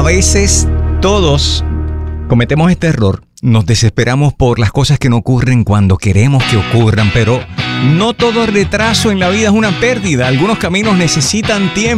veces todos cometemos este error. Nos desesperamos por las cosas que no ocurren cuando queremos que ocurran, pero no todo retraso en la vida es una pérdida. Algunos caminos necesitan tiempo.